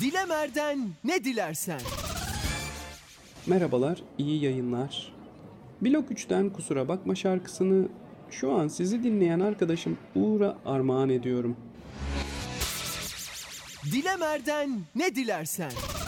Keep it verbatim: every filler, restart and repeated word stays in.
Dilemer'den ne dilersen. Merhabalar, iyi yayınlar. Blok üçten Kusura Bakma şarkısını şu an sizi dinleyen arkadaşım Uğur'a armağan ediyorum. Dilemer'den ne dilersen.